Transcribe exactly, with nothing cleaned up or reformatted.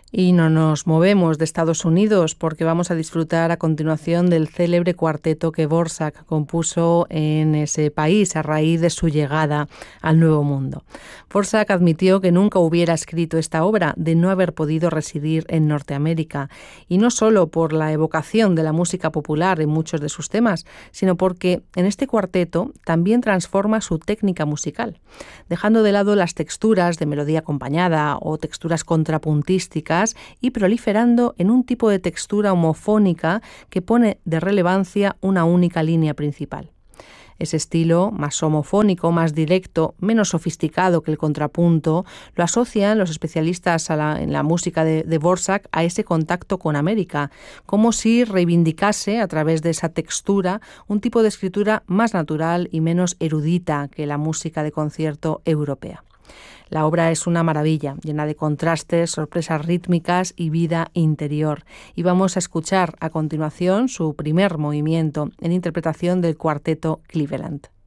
Y no nos movemos de Estados Unidos porque vamos a disfrutar a continuación del célebre cuarteto que Dvořák compuso en ese país a raíz de su llegada al Nuevo Mundo. Dvořák admitió que nunca hubiera escrito esta obra de no haber podido residir en Norteamérica, y no solo por la evocación de la música popular en muchos de sus temas, sino porque en este cuarteto también transforma su técnica musical, dejando de lado las texturas de melodía acompañada o texturas contrapuntísticas y proliferando en un tipo de textura homofónica que pone de relevancia una única línea principal. Ese estilo, más homofónico, más directo, menos sofisticado que el contrapunto, lo asocian los especialistas a la, en la música de, de Dvořák a ese contacto con América, como si reivindicase a través de esa textura un tipo de escritura más natural y menos erudita que la música de concierto europea. La obra es una maravilla, llena de contrastes, sorpresas rítmicas y vida interior. Y vamos a escuchar a continuación su primer movimiento en interpretación del cuarteto Cleveland.